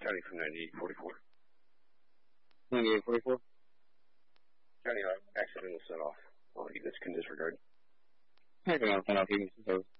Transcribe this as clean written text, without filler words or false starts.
County from 9844. 9844? County accidental set off. All units can disregard. Accidental set off units opposed.